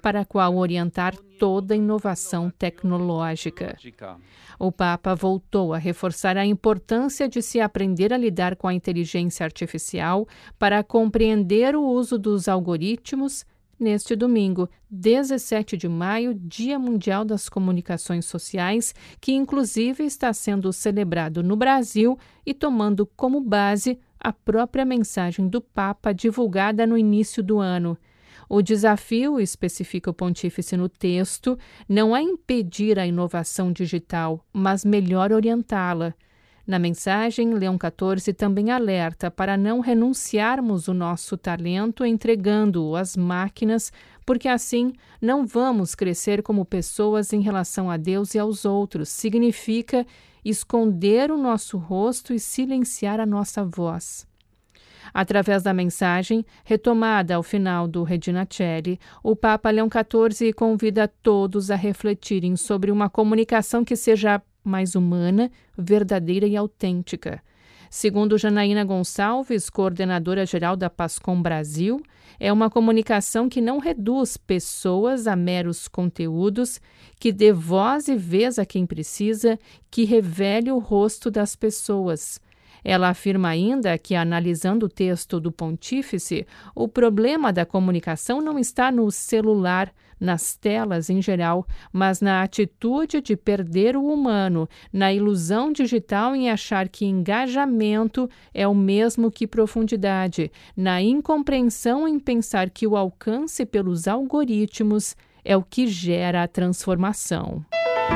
para a qual orientar toda inovação tecnológica. O Papa voltou a reforçar a importância de se aprender a lidar com a inteligência artificial para compreender o uso dos algoritmos neste domingo, 17 de maio, Dia Mundial das Comunicações Sociais, que inclusive está sendo celebrado no Brasil e tomando como base a própria mensagem do Papa divulgada no início do ano. O desafio, especifica o pontífice no texto, não é impedir a inovação digital, mas melhor orientá-la. Na mensagem, Leão XIV também alerta para não renunciarmos o nosso talento entregando-o às máquinas, porque assim não vamos crescer como pessoas em relação a Deus e aos outros. Significa esconder o nosso rosto e silenciar a nossa voz. Através da mensagem, retomada ao final do Regina Coeli, o Papa Leão XIV convida todos a refletirem sobre uma comunicação que seja mais humana, verdadeira e autêntica. Segundo Janaína Gonçalves, coordenadora-geral da PASCOM Brasil, é uma comunicação que não reduz pessoas a meros conteúdos, que dê voz e vez a quem precisa, que revele o rosto das pessoas. Ela afirma ainda que, analisando o texto do pontífice, o problema da comunicação não está no celular, nas telas em geral, mas na atitude de perder o humano, na ilusão digital em achar que engajamento é o mesmo que profundidade, na incompreensão em pensar que o alcance pelos algoritmos é o que gera a transformação.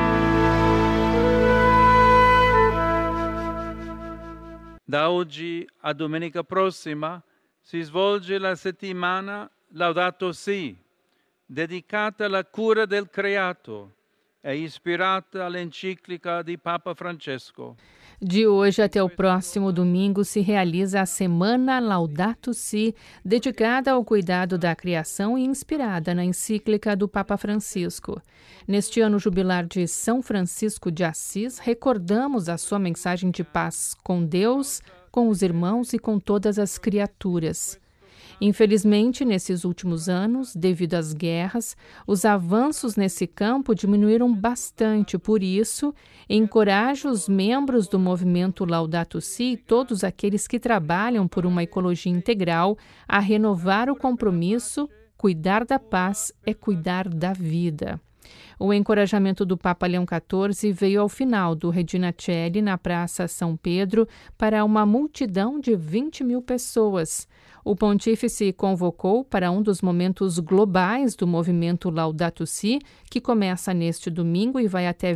Da oggi a domenica prossima si svolge la settimana Laudato Si, dedicata alla cura del creato e ispirata all'enciclica di Papa Francesco. De hoje até o próximo domingo se realiza a Semana Laudato Si, dedicada ao cuidado da criação e inspirada na encíclica do Papa Francisco. Neste ano jubilar de São Francisco de Assis, recordamos a sua mensagem de paz com Deus, com os irmãos e com todas as criaturas. Infelizmente, nesses últimos anos, devido às guerras, os avanços nesse campo diminuíram bastante. Por isso, encorajo os membros do movimento Laudato Si e todos aqueles que trabalham por uma ecologia integral a renovar o compromisso. Cuidar da paz é cuidar da vida. O encorajamento do Papa Leão XIV veio ao final do Regina Coeli na Praça São Pedro para uma multidão de 20 mil pessoas. O pontífice convocou para um dos momentos globais do movimento Laudato Si, que começa neste domingo e vai até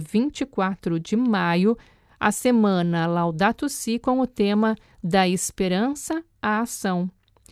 24 de maio, a semana Laudato Si com o tema da esperança à ação.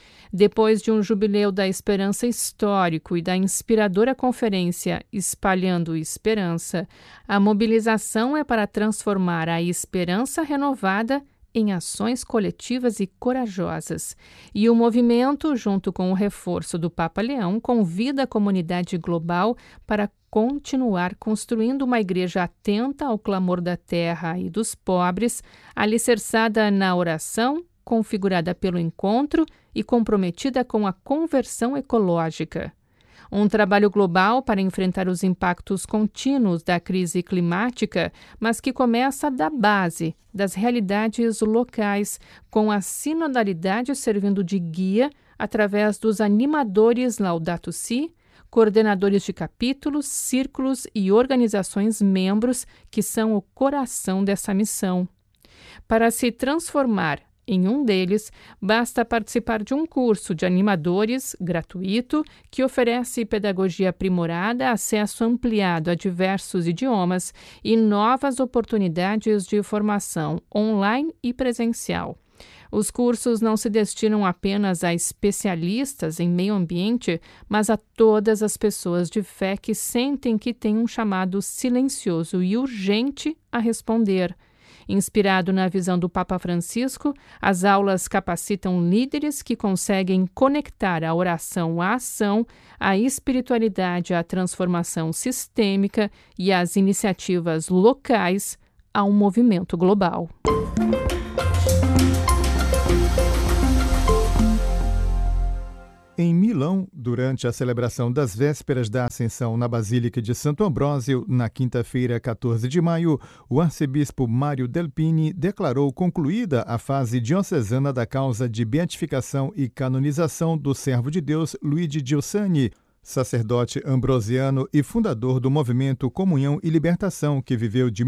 Depois de um jubileu da esperança histórico e da inspiradora conferência Espalhando Esperança, a mobilização é para transformar a esperança renovada em ações coletivas e corajosas. E o movimento, junto com o reforço do Papa Leão, convida a comunidade global para continuar construindo uma igreja atenta ao clamor da terra e dos pobres, alicerçada na oração, configurada pelo encontro e comprometida com a conversão ecológica. Um trabalho global para enfrentar os impactos contínuos da crise climática, mas que começa da base, das realidades locais, com a sinodalidade servindo de guia através dos animadores Laudato Si, coordenadores de capítulos, círculos e organizações membros que são o coração dessa missão. Para se transformar em um deles, basta participar de um curso de animadores gratuito que oferece pedagogia aprimorada, acesso ampliado a diversos idiomas e novas oportunidades de formação online e presencial. Os cursos não se destinam apenas a especialistas em meio ambiente, mas a todas as pessoas de fé que sentem que têm um chamado silencioso e urgente a responder. Inspirado na visão do Papa Francisco, as aulas capacitam líderes que conseguem conectar a oração à ação, a espiritualidade à transformação sistêmica e as iniciativas locais a um movimento global. Em Milão, durante a celebração das vésperas da Ascensão na Basílica de Santo Ambrósio, na quinta-feira, 14 de maio, o arcebispo Mário Delpini declarou concluída a fase diocesana da causa de beatificação e canonização do servo de Deus Luigi Giussani, sacerdote ambrosiano e fundador do movimento Comunhão e Libertação, que viveu de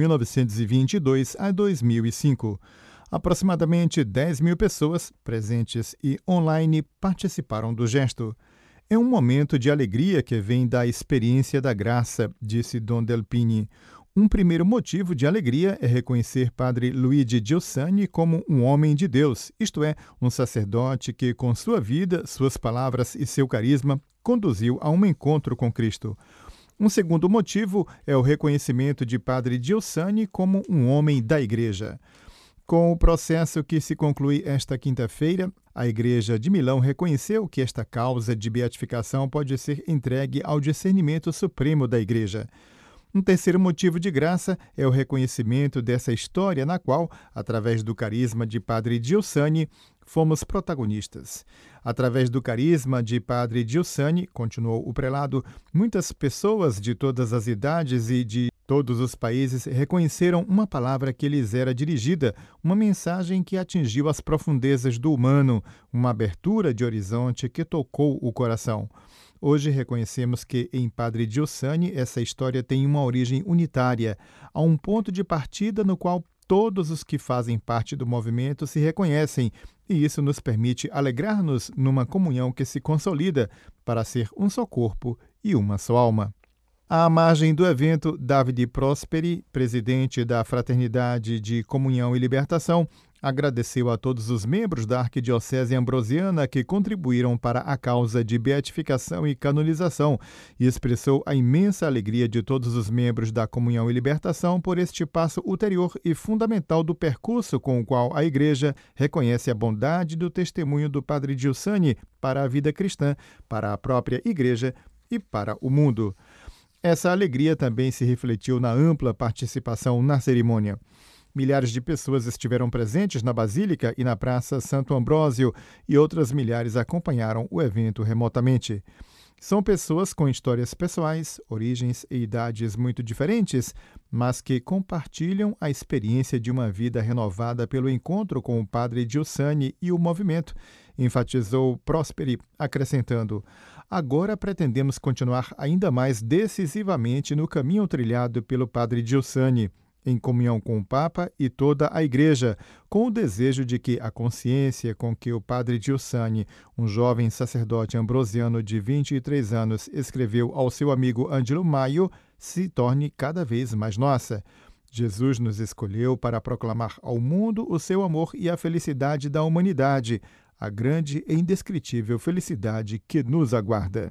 1922 a 2005. Aproximadamente 10 mil pessoas, presentes e online, participaram do gesto. É um momento de alegria que vem da experiência da graça, disse Dom Delpini. Um primeiro motivo de alegria é reconhecer Padre Luigi Giussani como um homem de Deus, isto é, um sacerdote que, com sua vida, suas palavras e seu carisma, conduziu a um encontro com Cristo. Um segundo motivo é o reconhecimento de Padre Giussani como um homem da Igreja. Com o processo que se conclui esta quinta-feira, a Igreja de Milão reconheceu que esta causa de beatificação pode ser entregue ao discernimento supremo da Igreja. Um terceiro motivo de graça é o reconhecimento dessa história na qual, através do carisma de Padre Giussani, fomos protagonistas. Através do carisma de Padre Giussani, continuou o prelado, muitas pessoas de todas as idades e de todos os países reconheceram uma palavra que lhes era dirigida, uma mensagem que atingiu as profundezas do humano, uma abertura de horizonte que tocou o coração. Hoje reconhecemos que em Padre Giussani essa história tem uma origem unitária, há um ponto de partida no qual todos os que fazem parte do movimento se reconhecem, e isso nos permite alegrar-nos numa comunhão que se consolida para ser um só corpo e uma só alma. À margem do evento, Davide Prosperi, presidente da Fraternidade de Comunhão e Libertação, agradeceu a todos os membros da Arquidiocese Ambrosiana que contribuíram para a causa de beatificação e canonização e expressou a imensa alegria de todos os membros da Comunhão e Libertação por este passo ulterior e fundamental do percurso com o qual a Igreja reconhece a bondade do testemunho do Padre Giussani para a vida cristã, para a própria Igreja e para o mundo. Essa alegria também se refletiu na ampla participação na cerimônia. Milhares de pessoas estiveram presentes na Basílica e na Praça Santo Ambrósio e outras milhares acompanharam o evento remotamente. São pessoas com histórias pessoais, origens e idades muito diferentes, mas que compartilham a experiência de uma vida renovada pelo encontro com o Padre Giussani e o movimento, enfatizou Prosperi, acrescentando: agora pretendemos continuar ainda mais decisivamente no caminho trilhado pelo Padre Giussani, em comunhão com o Papa e toda a Igreja, com o desejo de que a consciência com que o Padre Giussani, um jovem sacerdote ambrosiano de 23 anos, escreveu ao seu amigo Ângelo Maio, se torne cada vez mais nossa. Jesus nos escolheu para proclamar ao mundo o seu amor e a felicidade da humanidade, a grande e indescritível felicidade que nos aguarda.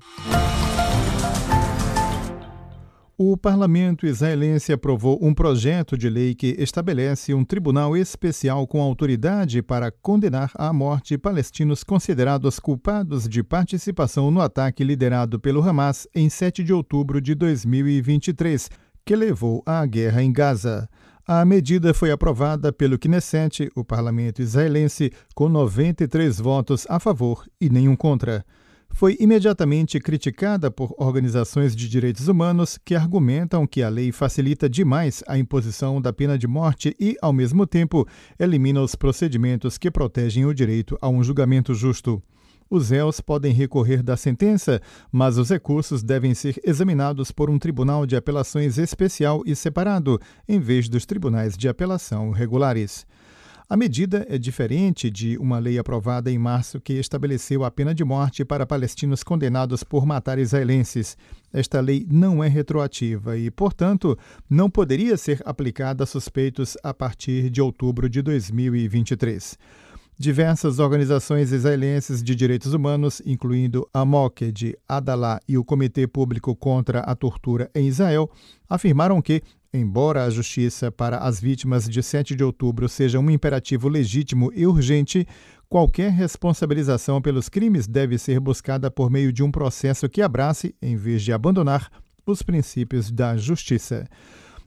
O parlamento israelense aprovou um projeto de lei que estabelece um tribunal especial com autoridade para condenar à morte palestinos considerados culpados de participação no ataque liderado pelo Hamas em 7 de outubro de 2023, que levou à guerra em Gaza. A medida foi aprovada pelo Knesset, o parlamento israelense, com 93 votos a favor e nenhum contra. Foi imediatamente criticada por organizações de direitos humanos que argumentam que a lei facilita demais a imposição da pena de morte e, ao mesmo tempo, elimina os procedimentos que protegem o direito a um julgamento justo. Os réus podem recorrer da sentença, mas os recursos devem ser examinados por um tribunal de apelações especial e separado, em vez dos tribunais de apelação regulares. A medida é diferente de uma lei aprovada em março que estabeleceu a pena de morte para palestinos condenados por matar israelenses. Esta lei não é retroativa e, portanto, não poderia ser aplicada a suspeitos a partir de outubro de 2023. Diversas organizações israelenses de direitos humanos, incluindo a Moked, Adalah e o Comitê Público contra a Tortura em Israel, afirmaram que, embora a justiça para as vítimas de 7 de outubro seja um imperativo legítimo e urgente, qualquer responsabilização pelos crimes deve ser buscada por meio de um processo que abrace, em vez de abandonar, os princípios da justiça.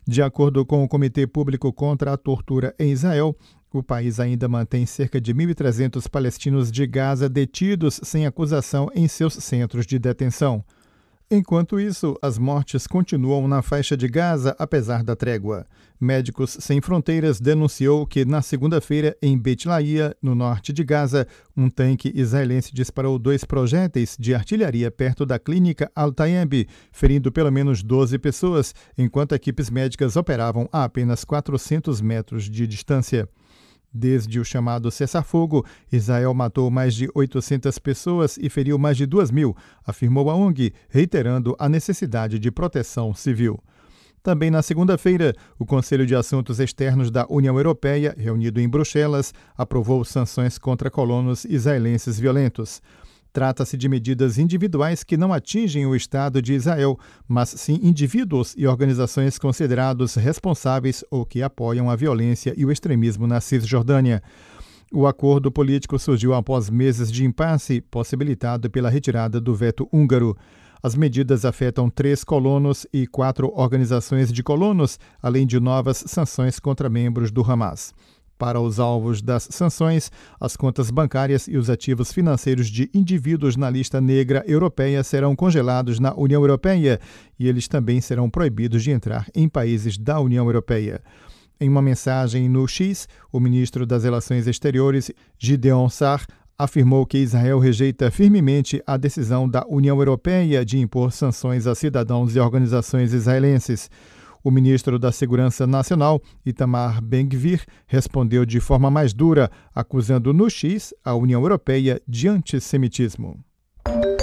De acordo com o Comitê Público contra a Tortura em Israel, o país ainda mantém cerca de 1.300 palestinos de Gaza detidos sem acusação em seus centros de detenção. Enquanto isso, as mortes continuam na faixa de Gaza, apesar da trégua. Médicos Sem Fronteiras denunciou que, na segunda-feira, em Bet Laia, no norte de Gaza, um tanque israelense disparou 2 projéteis de artilharia perto da clínica Al-Tayeb, ferindo pelo menos 12 pessoas, enquanto equipes médicas operavam a apenas 400 metros de distância. Desde o chamado cessar-fogo, Israel matou mais de 800 pessoas e feriu mais de 2.000, afirmou a ONG, reiterando a necessidade de proteção civil. Também na segunda-feira, o Conselho de Assuntos Externos da União Europeia, reunido em Bruxelas, aprovou sanções contra colonos israelenses violentos. Trata-se de medidas individuais que não atingem o Estado de Israel, mas sim indivíduos e organizações considerados responsáveis ou que apoiam a violência e o extremismo na Cisjordânia. O acordo político surgiu após meses de impasse, possibilitado pela retirada do veto húngaro. As medidas afetam 3 colonos e 4 organizações de colonos, além de novas sanções contra membros do Hamas. Para os alvos das sanções, as contas bancárias e os ativos financeiros de indivíduos na lista negra europeia serão congelados na União Europeia e eles também serão proibidos de entrar em países da União Europeia. Em uma mensagem no X, o ministro das Relações Exteriores, Gideon Sa'ar, afirmou que Israel rejeita firmemente a decisão da União Europeia de impor sanções a cidadãos e organizações israelenses. O ministro da Segurança Nacional, Itamar Ben-Gvir, respondeu de forma mais dura, acusando no X a União Europeia de antissemitismo.